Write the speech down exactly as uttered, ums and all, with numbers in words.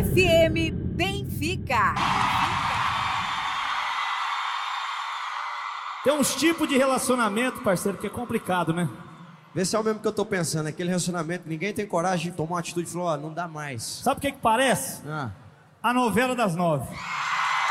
F M Benfica. Tem uns tipos de relacionamento, parceiro, que é complicado, né? Vê se é o mesmo que eu tô pensando, aquele relacionamento, ninguém tem coragem de tomar uma atitude e falar, ó, não dá mais. Sabe o que que parece? Ah. A novela das nove.